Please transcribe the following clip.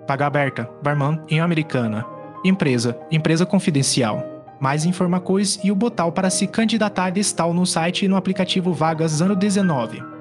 Vaga aberta, barman em Americana. Empresa, empresa confidencial. Mais informações e o botão para se candidatar está no site e no aplicativo Vagas ano 19.